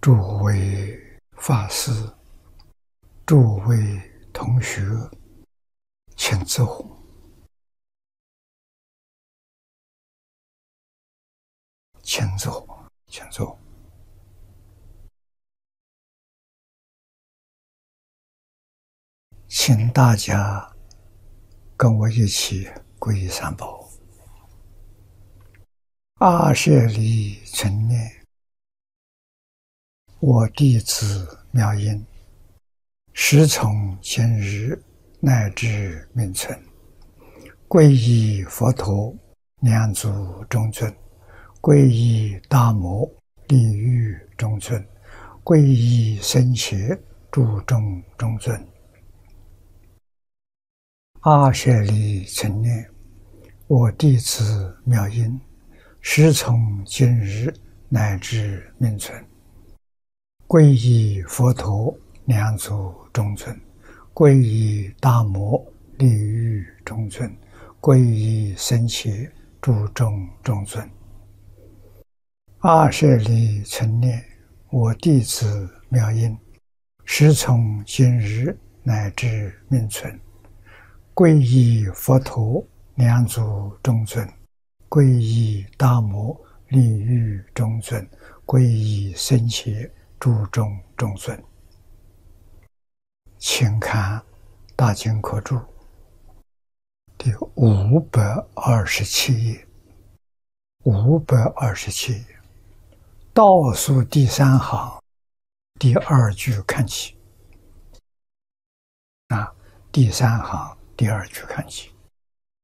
诸位法师、诸位同学，请坐。请坐，请坐。请大家跟我一起皈依三宝。阿舍利存念，我弟子妙音，时从今日乃至命存，皈依佛陀，两足中尊；皈依大摩，利欲中尊；皈依僧伽，诸众中尊。阿舍利存念，我弟子妙音，时从今日乃至命存，皈依佛陀，两足中尊；皈依大摩，利欲中尊；皈依僧伽，诸众中尊。阿舍利存念，我弟子妙音，时从今日乃至命存，皈依佛陀，两足中尊；皈依大摩，利欲中尊；皈依僧伽，诸众中尊。请看《大经科注》第527页，527页倒数第3行第2句看起。第3行第2句看起。